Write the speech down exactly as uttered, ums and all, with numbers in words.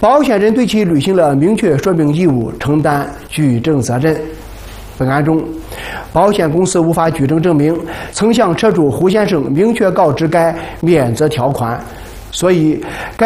保险人对其履行了明确说明义务，承担举证责任。本案中，保险公司无法举证证明曾向车主胡先生明确告知该免责条款，所以该